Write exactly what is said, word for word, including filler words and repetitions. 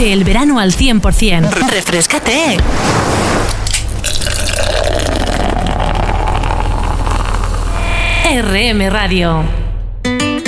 Vive el verano al cien por ciento. ¡Refréscate! R M Radio.